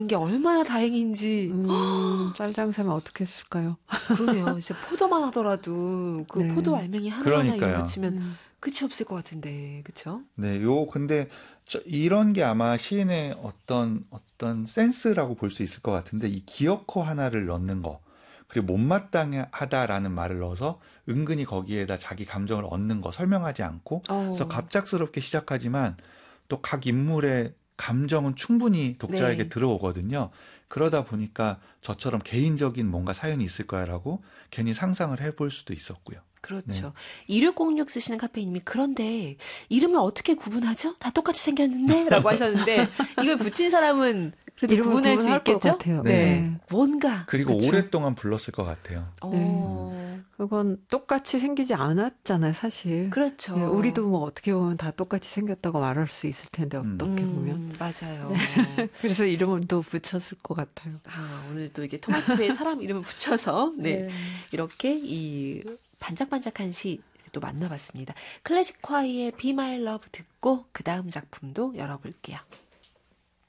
게 얼마나 다행인지. 쌀장사면 어떻게 했을까요? 그러네요. 진짜 포도만 하더라도 그 네. 포도 알맹이 하나하나 이름 그러니까요. 붙이면 끝이 없을 것 같은데, 그쵸? 네, 근데 이런 게 아마 시인의 어떤 센스라고 볼 수 있을 것 같은데, 이 기어코 하나를 넣는 거, 그리고 못마땅하다라는 말을 넣어서 은근히 거기에다 자기 감정을 얻는 거 설명하지 않고, 그래서 갑작스럽게 시작하지만 또 각 인물의 감정은 충분히 독자에게 네. 들어오거든요. 그러다 보니까 저처럼 개인적인 뭔가 사연이 있을 거야라고 괜히 상상을 해볼 수도 있었고요. 그렇죠. 2606 쓰시는 카페인님이 그런데 이름을 어떻게 구분하죠? 다 똑같이 생겼는데? 라고 하셨는데 이걸 붙인 사람은 그래도 이름을 구분할 수 구분할 것 있겠죠? 같아요. 네. 뭔가. 그리고 그쵸? 오랫동안 불렀을 것 같아요. 그건 똑같이 생기지 않았잖아요, 사실. 그렇죠. 네, 우리도 뭐 어떻게 보면 다 똑같이 생겼다고 말할 수 있을 텐데, 어떻게 보면. 맞아요. 그래서 이름을 또 붙였을 것 같아요. 오늘 또 이게 토마토에 사람 이름을 붙여서, 이렇게 이 반짝반짝한 시 또 만나봤습니다. 클래식콰이의 Be My Love 듣고 그 다음 작품도 열어볼게요.